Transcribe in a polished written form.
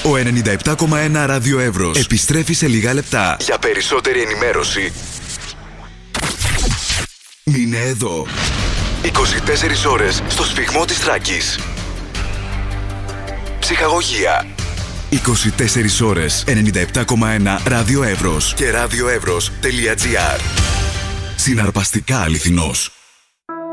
Ο 97,1 Ράδιο Εύρος επιστρέφει σε λίγα λεπτά. Για περισσότερη ενημέρωση, μείνε εδώ. 24 ώρες στο σφιγμό της Θράκης. Ψυχαγωγία. 24 ώρες 97,1 Ράδιο Εύρος και radioevros.gr. Συναρπαστικά αληθινός.